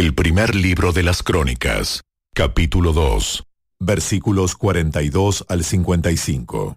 El primer libro de las Crónicas, capítulo 2, versículos 42 al 55.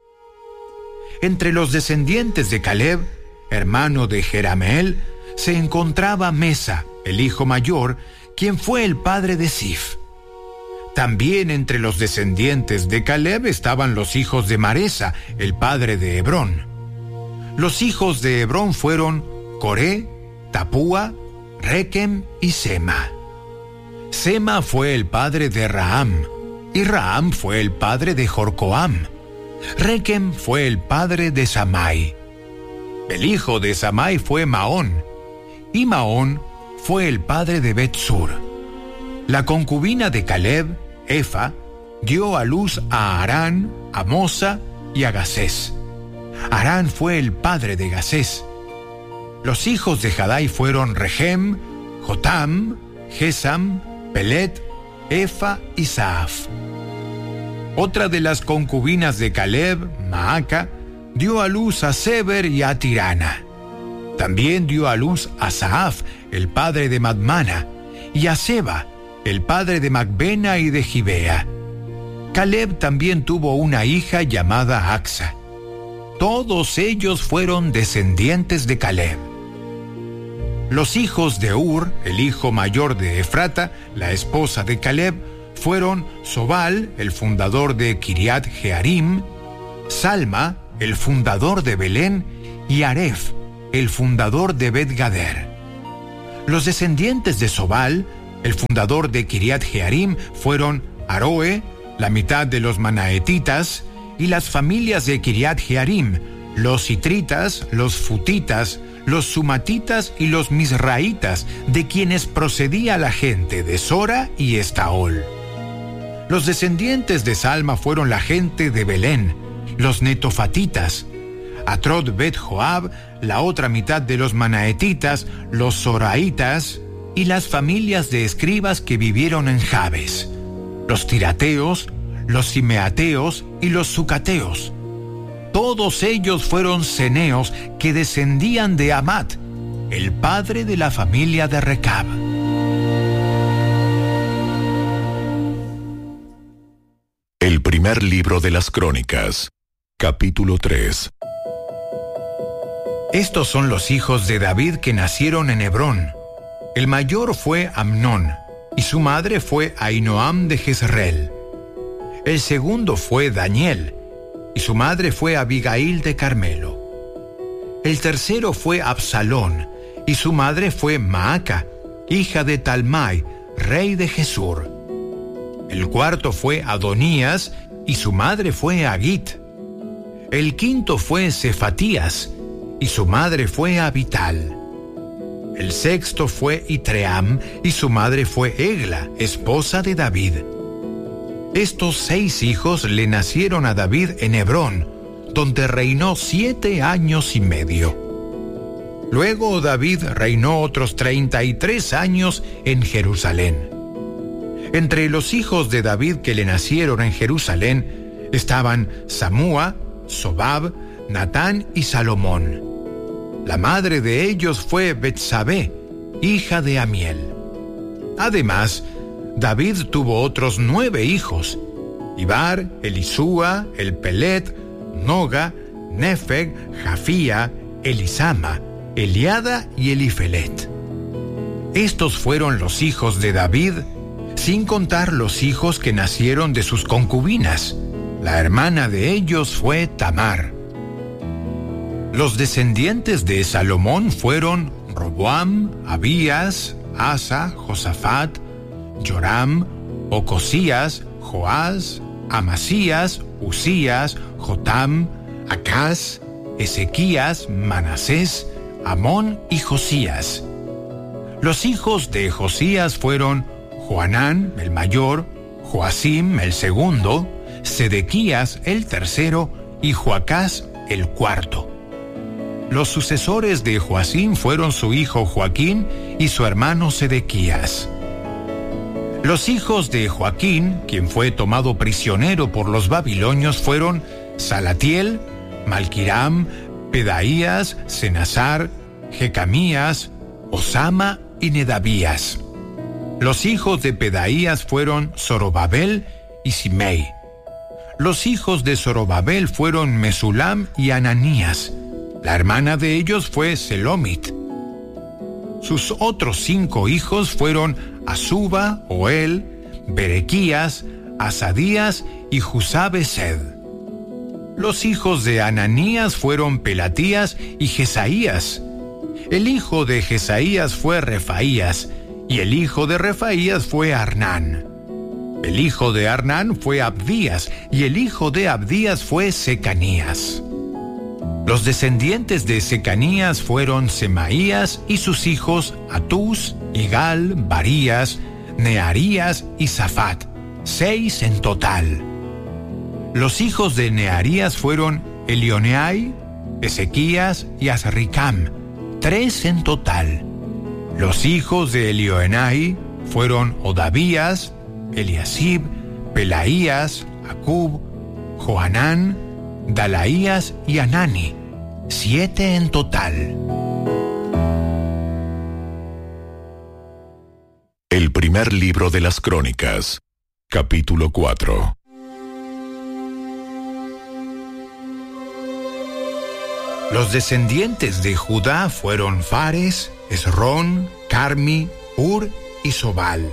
Entre los descendientes de Caleb, hermano de Jerameel, se encontraba Mesa, el hijo mayor, quien fue el padre de Sif. También entre los descendientes de Caleb estaban los hijos de Maresa, el padre de Hebrón. Los hijos de Hebrón fueron Coré, Tapúa, Requem y Sema. Sema fue el padre de Raham, y Raham fue el padre de Jorcoam. Requem fue el padre de Samai. El hijo de Samai fue Maón, y Maón fue el padre de Bet-sur. La concubina de Caleb, Efa, dio a luz a Harán, a Mosa y a Gasés. Harán fue el padre de Gasés. Los hijos de Jadai fueron Regem, Jotam, Gesam, Pelet, Efa y Saaf. Otra de las concubinas de Caleb, Maaca, dio a luz a Seber y a Tirana. También dio a luz a Saaf, el padre de Madmana, y a Seba, el padre de Macbena y de Gibea. Caleb también tuvo una hija llamada Axa. Todos ellos fueron descendientes de Caleb. Los hijos de Ur, el hijo mayor de Efrata, la esposa de Caleb, fueron Sobal, el fundador de Kiriat Jearim, Salma, el fundador de Belén, y Aref, el fundador de Bet-gader. Los descendientes de Sobal, el fundador de Kiriat Jearim, fueron Aroe, la mitad de los manaetitas, y las familias de Kiriat Jearim, los citritas, los futitas, los sumatitas y los misraitas, de quienes procedía la gente de Sora y Estaol. Los descendientes de Salma fueron la gente de Belén, los netofatitas, Atrot Bet Joab, la otra mitad de los manaetitas, los soraitas y las familias de escribas que vivieron en Jabes, los tirateos, los simeateos y los sucateos. Todos ellos fueron ceneos que descendían de Amat, el padre de la familia de Recab. El primer libro de las Crónicas, capítulo 3. Estos son los hijos de David que nacieron en Hebrón. El mayor fue Amnón, y su madre fue Ahinoam de Jezreel. El segundo fue Daniel, y su madre fue Abigail de Carmelo. El tercero fue Absalón, y su madre fue Maaca, hija de Talmai, rey de Gesur. El cuarto fue Adonías, y su madre fue Agit. El quinto fue Cefatías, y su madre fue Abital. El sexto fue Itream, y su madre fue Egla, esposa de David. Estos 6 hijos le nacieron a David en Hebrón, donde reinó 7 años y medio. Luego David reinó otros 33 años en Jerusalén. Entre los hijos de David que le nacieron en Jerusalén estaban Samúa, Sobab, Natán y Salomón. La madre de ellos fue Betsabé, hija de Amiel. Además, David tuvo otros 9 hijos: Ibar, Elisúa, Elpelet, Noga, Nefeg, Jafía, Elisama, Eliada y Elifelet. Estos fueron los hijos de David, sin contar los hijos que nacieron de sus concubinas. La hermana de ellos fue Tamar. Los descendientes de Salomón fueron Roboam, Abías, Asa, Josafat, Joram, Ocosías, Joás, Amasías, Usías, Jotam, Acaz, Ezequías, Manasés, Amón y Josías. Los hijos de Josías fueron Joanán, el mayor, Joacim, el segundo, Sedequías, el tercero, y Joacás, el cuarto. Los sucesores de Joacim fueron su hijo Joaquín y su hermano Sedequías. Los hijos de Joaquín, quien fue tomado prisionero por los babilonios, fueron Salatiel, Malquiram, Pedaías, Senasar, Jecamías, Osama y Nedabías. Los hijos de Pedaías fueron Zorobabel y Simei. Los hijos de Zorobabel fueron Mesulam y Ananías. La hermana de ellos fue Selomit. Sus otros 5 hijos fueron Asuba, Oel, Berequías, Asadías y Jusabesed. Los hijos de Ananías fueron Pelatías y Jesaías. El hijo de Jesaías fue Refaías, y el hijo de Refaías fue Arnán. El hijo de Arnán fue Abdías, y el hijo de Abdías fue Secanías. Los descendientes de Secanías fueron Semaías y sus hijos Atús, Igal, Barías, Nearías y Safat, 6 en total. Los hijos de Nearías fueron Elioneai, Ezequías y Azricam, 3 en total. Los hijos de Elioenai fueron Odavías, Eliasib, Pelaías, Acub, Johanán, Dalaías y Anani, 7 en total. El primer libro de las Crónicas, capítulo 4. Los descendientes de Judá fueron Fares, Esrón, Carmi, Ur y Sobal.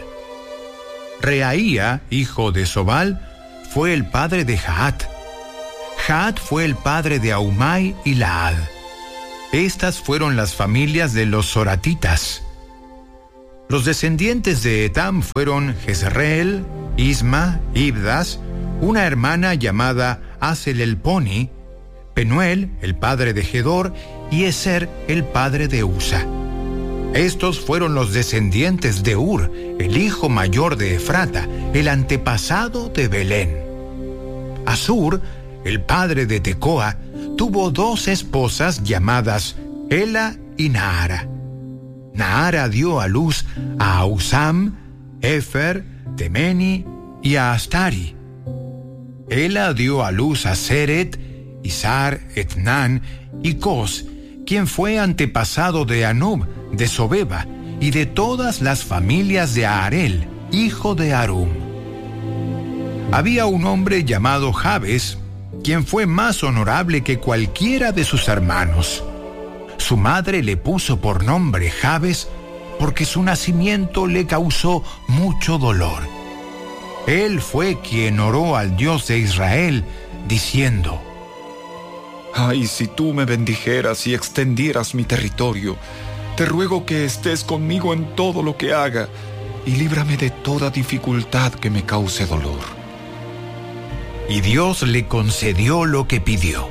Reaía, hijo de Sobal, fue el padre de Jaat. Jaat fue el padre de Ahumai y Laad. Estas fueron las familias de los soratitas. Los descendientes de Etam fueron Jezreel, Isma, Ibdas, una hermana llamada Aselelponi, Penuel, el padre de Gedor, y Eser, el padre de Usa. Estos fueron los descendientes de Ur, el hijo mayor de Efrata, el antepasado de Belén. Asur, el padre de Tecoa, tuvo 2 esposas llamadas Ela y Naara. Naara dio a luz a Usam, Efer, Temeni y a Astari. Ela dio a luz a Seret, Isar, Etnán y Cos, quien fue antepasado de Anub, de Sobeba y de todas las familias de Aarel, hijo de Arum. Había un hombre llamado Jabes, quien fue más honorable que cualquiera de sus hermanos. Su madre le puso por nombre Jabes porque su nacimiento le causó mucho dolor. Él fue quien oró al Dios de Israel, diciendo: Ay, si tú me bendijeras y extendieras mi territorio, te ruego que estés conmigo en todo lo que haga y líbrame de toda dificultad que me cause dolor. Y Dios le concedió lo que pidió.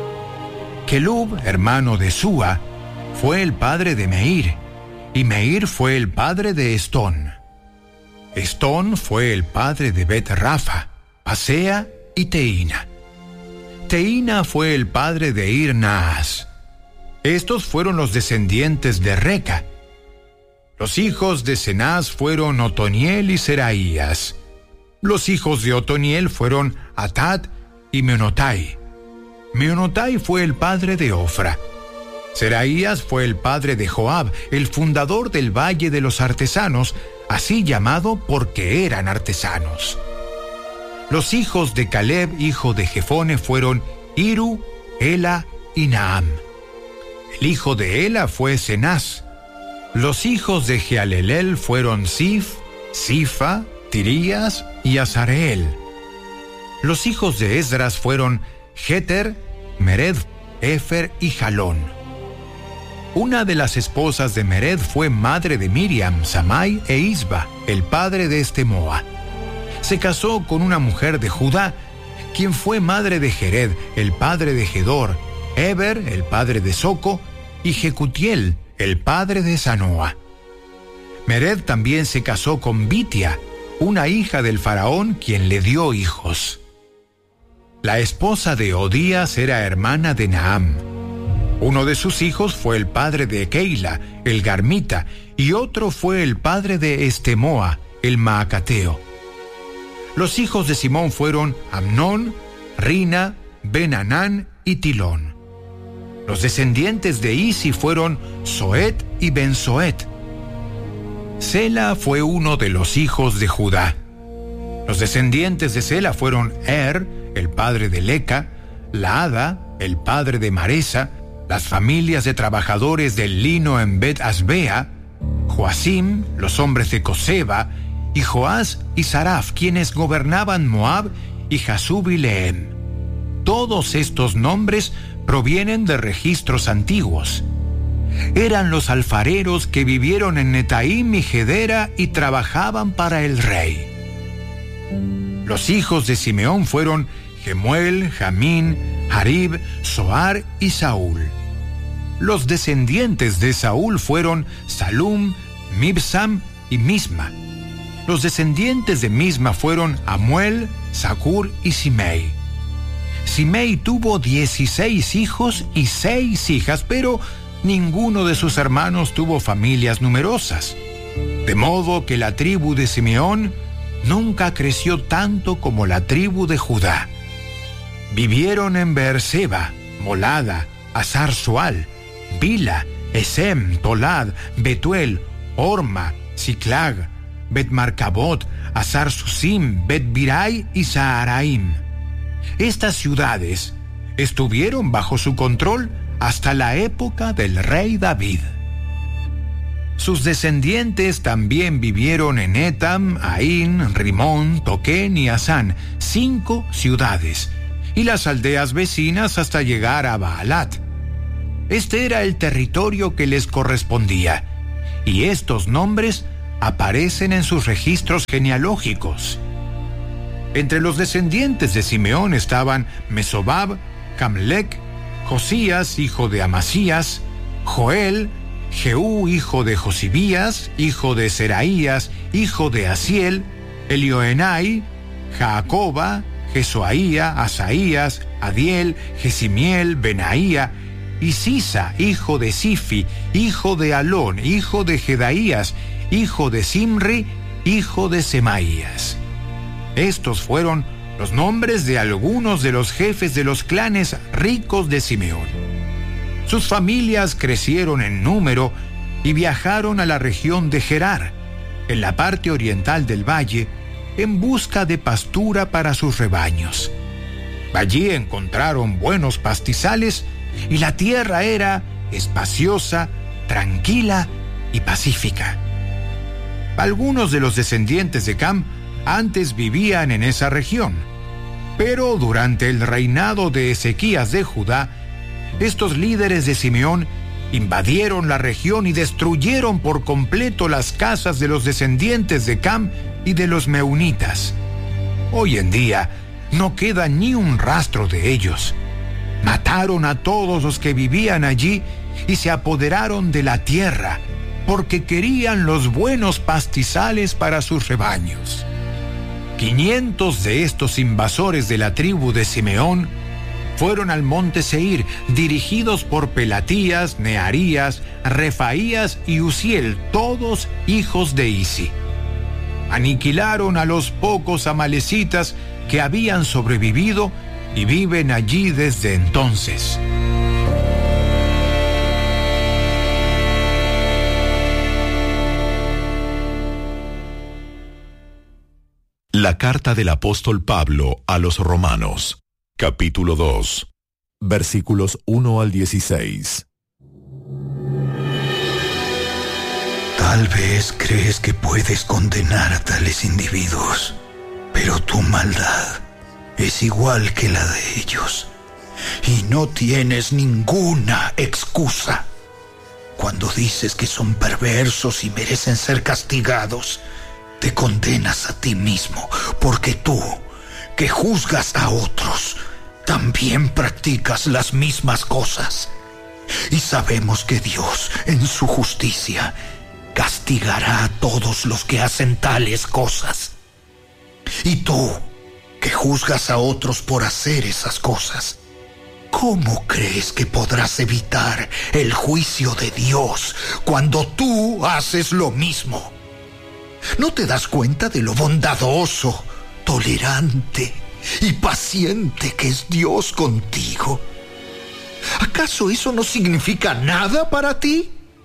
Kelub, hermano de Súa, fue el padre de Meir, y Meir fue el padre de Estón. Estón fue el padre de Bet-Rafa, Pasea y Teína. Teína fue el padre de Ir-Naas. Estos fueron los descendientes de Reca. Los hijos de Cenaz fueron Otoniel y Seraías. Los hijos de Otoniel fueron Atad y Meonotai. Meonotai fue el padre de Ofra. Seraías fue el padre de Joab, el fundador del Valle de los Artesanos, así llamado porque eran artesanos. Los hijos de Caleb, hijo de Jefone, fueron Iru, Ela y Naam. El hijo de Ela fue Cenaz. Los hijos de Jealelel fueron Sif, Sifa, Tirías y Azareel. Los hijos de Esdras fueron Jeter, Mered, Efer y Jalón. Una de las esposas de Mered fue madre de Miriam, Samai e Isba, el padre de Estemoa. Se casó con una mujer de Judá, quien fue madre de Jered, el padre de Gedor, Eber, el padre de Soco, y Jecutiel, el padre de Sanoa. Mered también se casó con Bitia, una hija del faraón, quien le dio hijos. La esposa de Odías era hermana de Naam. Uno de sus hijos fue el padre de Keila, el Garmita, y otro fue el padre de Estemoa, el Maacateo. Los hijos de Simón fueron Amnón, Rina, Ben-Anán y Tilón. Los descendientes de Isi fueron Soet y Ben-Soet. Sela fue uno de los hijos de Judá. Los descendientes de Sela fueron el padre de Leca, Laada, el padre de Maresa, las familias de trabajadores del lino en Bet-Asbea, Joacim, los hombres de Coseba, y Joás y Saraf, quienes gobernaban Moab, y Jasub y Lehem. Todos estos nombres provienen de registros antiguos. Eran los alfareros que vivieron en Netaim y Gedera y trabajaban para el rey. Los hijos de Simeón fueron Gemuel, Jamín, Harib, Zoar y Saúl. Los descendientes de Saúl fueron Salum, Mibsam y Misma. Los descendientes de Misma fueron Amuel, Zacur y Simei. Simei tuvo 16 hijos y 6 hijas, pero ninguno de sus hermanos tuvo familias numerosas. De modo que la tribu de Simeón nunca creció tanto como la tribu de Judá. Vivieron en Beerseba, Molada, Hazar-Sual, Bila, Esem, Tolad, Betuel, Orma, Siclag, Bet-Marcabot, Hazar-Susim, Bet-Birai y Saharaim. Estas ciudades estuvieron bajo su control hasta la época del rey David. Sus descendientes también vivieron en Etam, Ain, Rimón, Toquén y Asán, 5 ciudades, y las aldeas vecinas hasta llegar a Baalat. Este era el territorio que les correspondía, y estos nombres aparecen en sus registros genealógicos. Entre los descendientes de Simeón estaban Mesobab, Jamlec, Josías, hijo de Amasías, Joel, Jehú, hijo de Josibías, hijo de Seraías, hijo de Asiel, Elioenai, Jacoba, Jesuaía, Asaías, Adiel, Jesimiel, Benaía, y Sisa, hijo de Sifi, hijo de Alón, hijo de Jedaías, hijo de Simri, hijo de Semaías. Estos fueron los nombres de algunos de los jefes de los clanes ricos de Simeón. Sus familias crecieron en número y viajaron a la región de Gerar, en la parte oriental del valle, en busca de pastura para sus rebaños. Allí encontraron buenos pastizales y la tierra era espaciosa, tranquila y pacífica. Algunos de los descendientes de Cam antes vivían en esa región, pero durante el reinado de Ezequías de Judá, estos líderes de Simeón invadieron la región y destruyeron por completo las casas de los descendientes de Cam y de los meunitas. Hoy en día no queda ni un rastro de ellos. Mataron a todos los que vivían allí y se apoderaron de la tierra porque querían los buenos pastizales para sus rebaños. 500 de estos invasores de la tribu de Simeón fueron al monte Seir, dirigidos por Pelatías, Nearías, Refaías y Uziel, todos hijos de Isi. Aniquilaron a los pocos amalecitas que habían sobrevivido y viven allí desde entonces. La carta del apóstol Pablo a los Romanos, capítulo 2, versículos 1 al 16. Tal vez crees que puedes condenar a tales individuos, pero tu maldad es igual que la de ellos, y no tienes ninguna excusa. Cuando dices que son perversos y merecen ser castigados, te condenas a ti mismo, porque tú, que juzgas a otros, también practicas las mismas cosas. Y sabemos que Dios, en su justicia, castigará a todos los que hacen tales cosas. Y tú, que juzgas a otros por hacer esas cosas, ¿cómo crees que podrás evitar el juicio de Dios cuando tú haces lo mismo? ¿No te das cuenta de lo bondadoso, tolerante y paciente que es Dios contigo? ¿Acaso eso no significa nada para ti?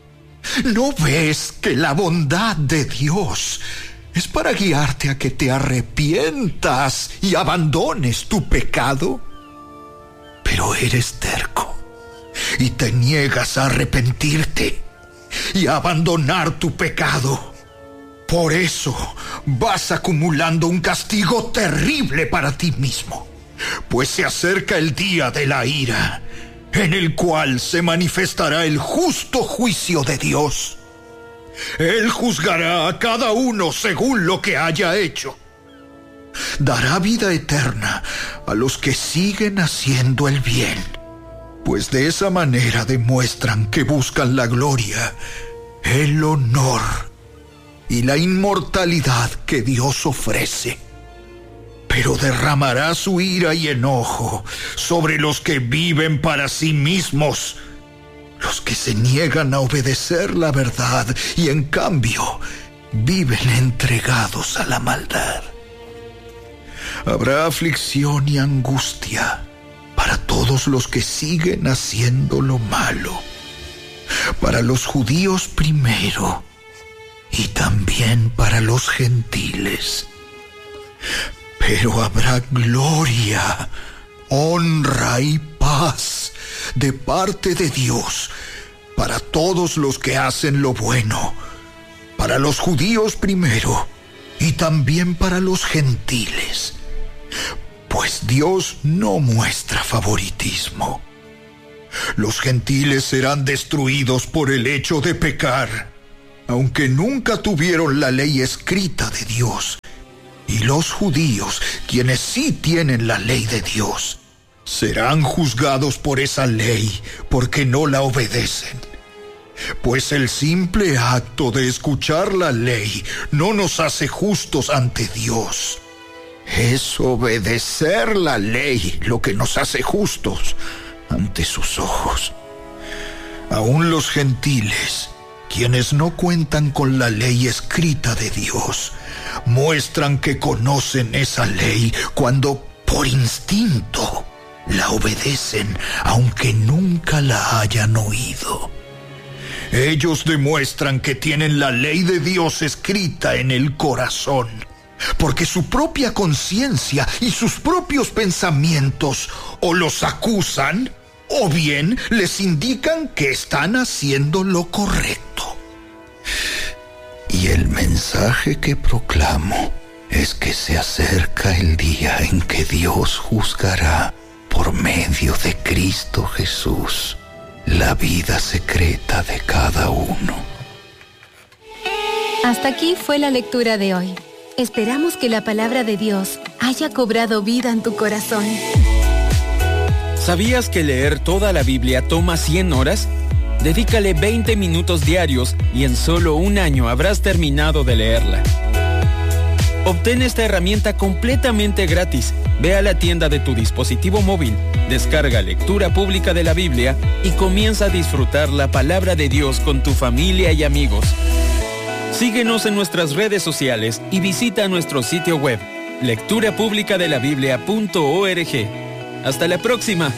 ¿No ves que la bondad de Dios es para guiarte a que te arrepientas y abandones tu pecado? Pero eres terco y te niegas a arrepentirte y a abandonar tu pecado. Por eso vas acumulando un castigo terrible para ti mismo, pues se acerca el día de la ira, en el cual se manifestará el justo juicio de Dios. Él juzgará a cada uno según lo que haya hecho. Dará vida eterna a los que siguen haciendo el bien, pues de esa manera demuestran que buscan la gloria, el honor y la inmortalidad que Dios ofrece. Pero derramará su ira y enojo sobre los que viven para sí mismos, los que se niegan a obedecer la verdad y en cambio viven entregados a la maldad. Habrá aflicción y angustia para todos los que siguen haciendo lo malo, para los judíos primero y también para los gentiles. Pero habrá gloria, honra y paz de parte de Dios para todos los que hacen lo bueno, para los judíos primero y también para los gentiles. Pues Dios no muestra favoritismo. Los gentiles serán destruidos por el hecho de pecar, aunque nunca tuvieron la ley escrita de Dios. Y los judíos, quienes sí tienen la ley de Dios, serán juzgados por esa ley porque no la obedecen. Pues el simple acto de escuchar la ley no nos hace justos ante Dios. Es obedecer la ley lo que nos hace justos ante sus ojos. Aún los gentiles, quienes no cuentan con la ley escrita de Dios, muestran que conocen esa ley cuando por instinto la obedecen, aunque nunca la hayan oído. Ellos demuestran que tienen la ley de Dios escrita en el corazón, porque su propia conciencia y sus propios pensamientos o los acusan o bien les indican que están haciendo lo correcto. Y el mensaje que proclamo es que se acerca el día en que Dios juzgará por medio de Cristo Jesús la vida secreta de cada uno. Hasta aquí fue la lectura de hoy. Esperamos que la palabra de Dios haya cobrado vida en tu corazón. ¿Sabías que leer toda la Biblia toma 100 horas? Dedícale 20 minutos diarios y en solo un año habrás terminado de leerla. Obtén esta herramienta completamente gratis. Ve a la tienda de tu dispositivo móvil, descarga Lectura Pública de la Biblia y comienza a disfrutar la palabra de Dios con tu familia y amigos. Síguenos en nuestras redes sociales y visita nuestro sitio web, lecturapublicadelabiblia.org. ¡Hasta la próxima!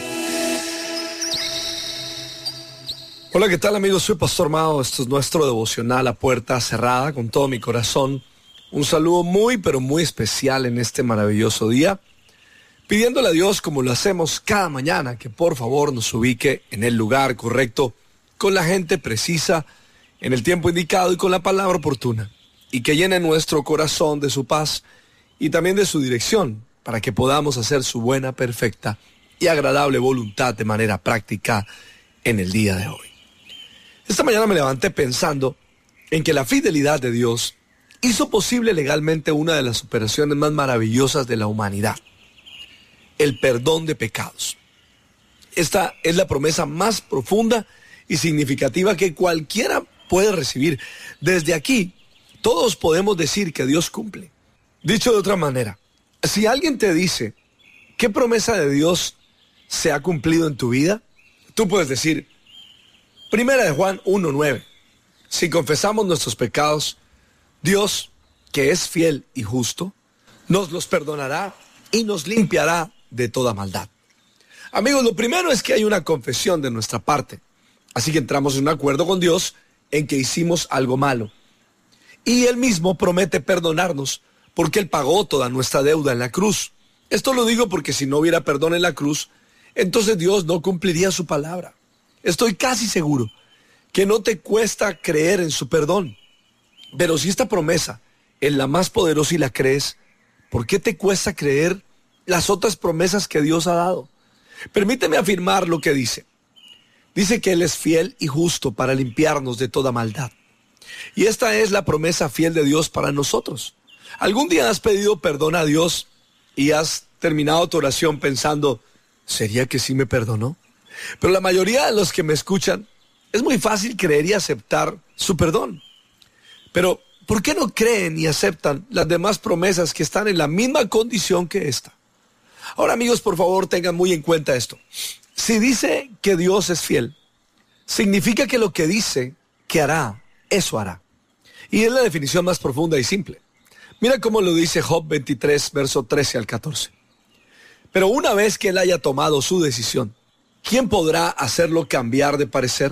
Hola, ¿qué tal, amigos? Soy Pastor Mao. Esto es nuestro devocional a puerta cerrada, con todo mi corazón. Un saludo muy, pero muy especial en este maravilloso día, pidiéndole a Dios, como lo hacemos cada mañana, que por favor nos ubique en el lugar correcto, con la gente precisa, en el tiempo indicado y con la palabra oportuna, y que llene nuestro corazón de su paz y también de su dirección, para que podamos hacer su buena, perfecta y agradable voluntad de manera práctica en el día de hoy. Esta mañana me levanté pensando en que la fidelidad de Dios hizo posible legalmente una de las operaciones más maravillosas de la humanidad: el perdón de pecados. Esta es la promesa más profunda y significativa que cualquiera puede recibir. Desde aquí, todos podemos decir que Dios cumple. Dicho de otra manera, si alguien te dice ¿qué promesa de Dios se ha cumplido en tu vida? Tú puedes decir, 1 Juan 1:9, si confesamos nuestros pecados, Dios, que es fiel y justo, nos los perdonará y nos limpiará de toda maldad. Amigos, lo primero es que hay una confesión de nuestra parte. Así que entramos en un acuerdo con Dios en que hicimos algo malo. Y Él mismo promete perdonarnos porque Él pagó toda nuestra deuda en la cruz. Esto lo digo porque si no hubiera perdón en la cruz, entonces Dios no cumpliría su palabra. Estoy casi seguro que no te cuesta creer en su perdón. Pero si esta promesa es la más poderosa y la crees, ¿por qué te cuesta creer las otras promesas que Dios ha dado? Permíteme afirmar lo que dice. Dice que Él es fiel y justo para limpiarnos de toda maldad. Y esta es la promesa fiel de Dios para nosotros. ¿Algún día has pedido perdón a Dios y has terminado tu oración pensando, ¿sería que sí me perdonó? Pero la mayoría de los que me escuchan, es muy fácil creer y aceptar su perdón. Pero, ¿por qué no creen y aceptan las demás promesas que están en la misma condición que esta? Ahora, amigos, por favor, tengan muy en cuenta esto. Si dice que Dios es fiel, significa que lo que dice que hará, eso hará. Y es la definición más profunda y simple. Mira cómo lo dice Job 23, verso 13 al 14. Pero una vez que Él haya tomado su decisión, ¿quién podrá hacerlo cambiar de parecer?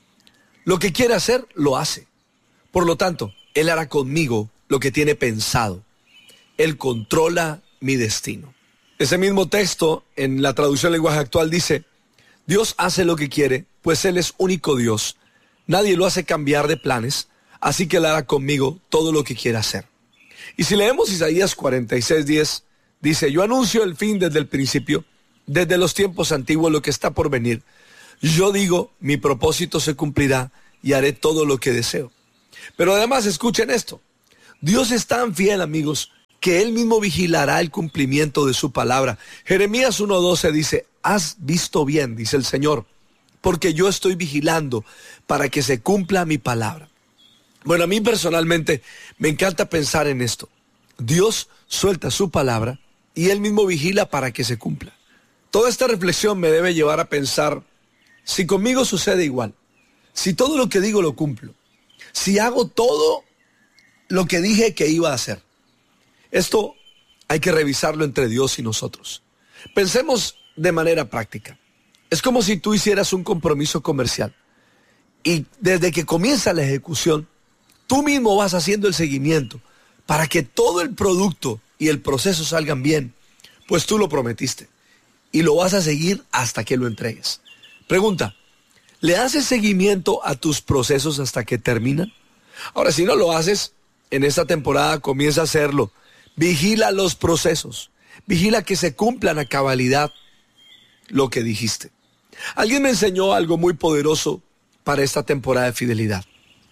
Lo que quiere hacer, lo hace. Por lo tanto, Él hará conmigo lo que tiene pensado. Él controla mi destino. Ese mismo texto, en la traducción lenguaje actual, dice, Dios hace lo que quiere, pues Él es único Dios. Nadie lo hace cambiar de planes, así que Él hará conmigo todo lo que quiera hacer. Y si leemos Isaías 46:10, dice, yo anuncio el fin desde el principio, desde los tiempos antiguos lo que está por venir. Yo digo, mi propósito se cumplirá y haré todo lo que deseo. Pero además escuchen esto, Dios es tan fiel, amigos, que Él mismo vigilará el cumplimiento de su palabra. Jeremías 1:12 dice, has visto bien, dice el Señor, porque yo estoy vigilando para que se cumpla mi palabra. Bueno, a mí personalmente me encanta pensar en esto. Dios suelta su palabra y Él mismo vigila para que se cumpla. Toda esta reflexión me debe llevar a pensar, si conmigo sucede igual, si todo lo que digo lo cumplo, si hago todo lo que dije que iba a hacer. Esto hay que revisarlo entre Dios y nosotros. Pensemos de manera práctica. Es como si tú hicieras un compromiso comercial y desde que comienza la ejecución, tú mismo vas haciendo el seguimiento para que todo el producto y el proceso salgan bien, pues tú lo prometiste y lo vas a seguir hasta que lo entregues. Pregunta, ¿le haces seguimiento a tus procesos hasta que terminan? Ahora, si no lo haces, en esta temporada comienza a hacerlo. Vigila los procesos, vigila que se cumplan a cabalidad lo que dijiste. Alguien me enseñó algo muy poderoso para esta temporada de fidelidad.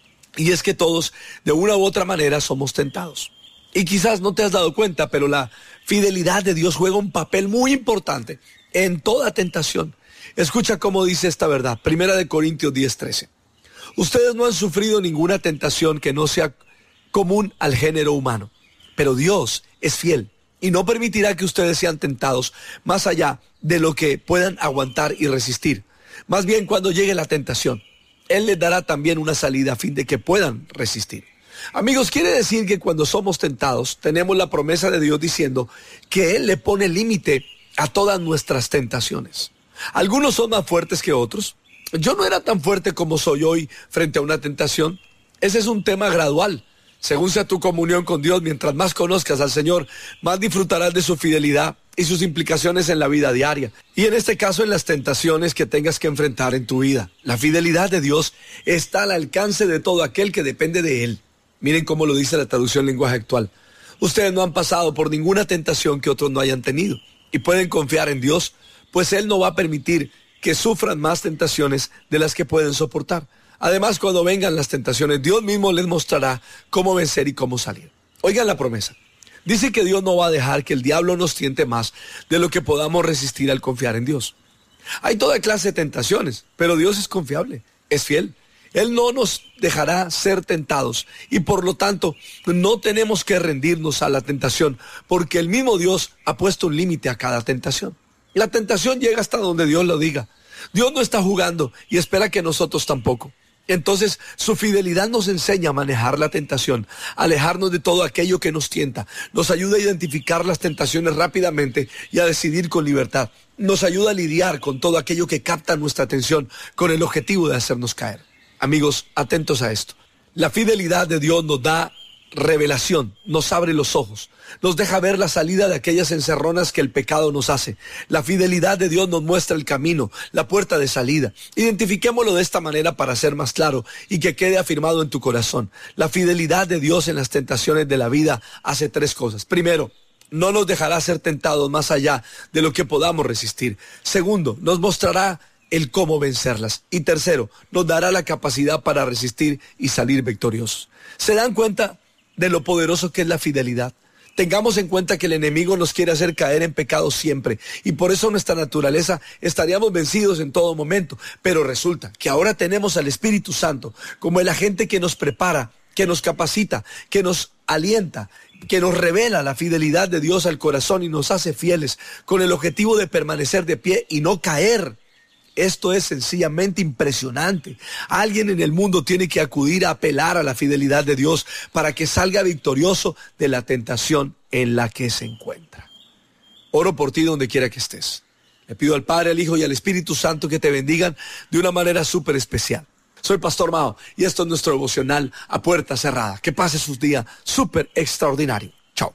Y es que todos, de una u otra manera, somos tentados. Y quizás no te has dado cuenta, pero la fidelidad de Dios juega un papel muy importante en toda tentación. Escucha cómo dice esta verdad. 1 Corintios 10:13. Ustedes no han sufrido ninguna tentación que no sea común al género humano. Pero Dios es fiel y no permitirá que ustedes sean tentados más allá de lo que puedan aguantar y resistir. Más bien, cuando llegue la tentación, Él les dará también una salida a fin de que puedan resistir. Amigos, quiere decir que cuando somos tentados, tenemos la promesa de Dios diciendo que Él le pone límite a todas nuestras tentaciones. Algunos son más fuertes que otros. Yo no era tan fuerte como soy hoy frente a una tentación. Ese es un tema gradual. Según sea tu comunión con Dios, mientras más conozcas al Señor, más disfrutarás de su fidelidad y sus implicaciones en la vida diaria. Y en este caso, en las tentaciones que tengas que enfrentar en tu vida. La fidelidad de Dios está al alcance de todo aquel que depende de Él. Miren cómo lo dice la traducción lenguaje actual. Ustedes no han pasado por ninguna tentación que otros no hayan tenido. Y pueden confiar en Dios, pues Él no va a permitir que sufran más tentaciones de las que pueden soportar. Además, cuando vengan las tentaciones, Dios mismo les mostrará cómo vencer y cómo salir. Oigan la promesa. Dice que Dios no va a dejar que el diablo nos tiente más de lo que podamos resistir al confiar en Dios. Hay toda clase de tentaciones, pero Dios es confiable, es fiel. Él no nos dejará ser tentados y por lo tanto no tenemos que rendirnos a la tentación porque el mismo Dios ha puesto un límite a cada tentación. La tentación llega hasta donde Dios lo diga. Dios no está jugando y espera que nosotros tampoco. Entonces, su fidelidad nos enseña a manejar la tentación, a alejarnos de todo aquello que nos tienta. Nos ayuda a identificar las tentaciones rápidamente y a decidir con libertad. Nos ayuda a lidiar con todo aquello que capta nuestra atención con el objetivo de hacernos caer. Amigos, atentos a esto. La fidelidad de Dios nos da revelación, nos abre los ojos, nos deja ver la salida de aquellas encerronas que el pecado nos hace. La fidelidad de Dios nos muestra el camino, la puerta de salida. Identifiquémoslo de esta manera para ser más claro y que quede afirmado en tu corazón. La fidelidad de Dios en las tentaciones de la vida hace 3 cosas. Primero, no nos dejará ser tentados más allá de lo que podamos resistir. Segundo, nos mostrará el cómo vencerlas. Y tercero, nos dará la capacidad para resistir y salir victoriosos. ¿Se dan cuenta de lo poderoso que es la fidelidad? Tengamos en cuenta que el enemigo nos quiere hacer caer en pecado siempre, y por eso nuestra naturaleza estaríamos vencidos en todo momento. Pero resulta que ahora tenemos al Espíritu Santo como el agente que nos prepara, que nos capacita, que nos alienta, que nos revela la fidelidad de Dios al corazón y nos hace fieles, con el objetivo de permanecer de pie y no caer. Esto es sencillamente impresionante. Alguien en el mundo tiene que acudir a apelar a la fidelidad de Dios para que salga victorioso de la tentación en la que se encuentra. Oro por ti donde quiera que estés. Le pido al Padre, al Hijo y al Espíritu Santo que te bendigan de una manera súper especial. Soy Pastor Mao y esto es nuestro devocional a puerta cerrada. Que pases un día súper extraordinario. Chao.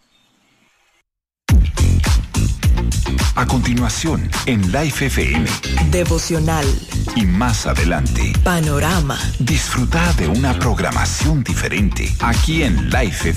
A continuación, en Life FM. Devocional. Y más adelante, Panorama. disfruta de una programación diferente aquí en Life FM.